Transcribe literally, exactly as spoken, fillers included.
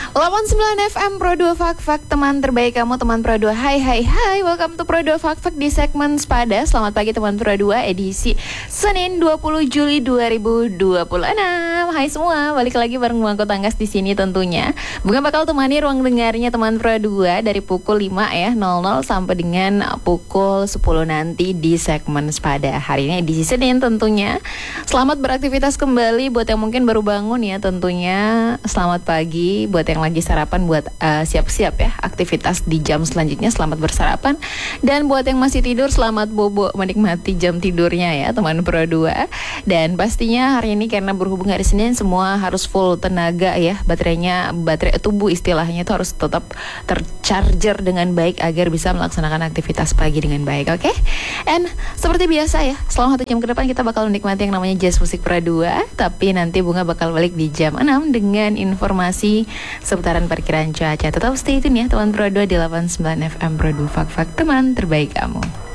delapan puluh sembilan F M Pro dua Fak-Fak, teman terbaik kamu, teman Pro dua. Hai hai hai, welcome to Pro dua Fak-Fak di segmen Sepada. Selamat pagi teman Pro dua, edisi Senin dua puluh Juli dua ribu dua puluh enam. Hai semua, balik lagi bareng Bang Kotanggas di sini tentunya. Bukan bakal temani ruang dengarnya teman Pro dua dari pukul lima ya, nol nol sampai dengan pukul sepuluh nanti di segmen Sepada. Hari ini edisi Senin tentunya. Selamat beraktivitas kembali buat yang mungkin baru bangun ya tentunya. Selamat pagi buat yang lagi sarapan, buat uh, siap-siap ya aktivitas di jam selanjutnya. Selamat bersarapan. Dan buat yang masih tidur, selamat bobo menikmati jam tidurnya ya teman Pro dua. Dan pastinya hari ini karena berhubung hari Senin, semua harus full tenaga ya. Baterainya, baterai tubuh istilahnya itu harus tetap tercharger dengan baik agar bisa melaksanakan aktivitas pagi dengan baik, oke? Okay? And seperti biasa ya, selama satu jam ke depan kita bakal menikmati yang namanya Jazz Musik Pro dua. Tapi nanti Bunga bakal balik di jam enam dengan informasi seputaran perkiraan cuaca. Tetap stay tune ya teman Pro dua di delapan puluh sembilan F M Pro dua Fak-Fak, teman terbaik kamu.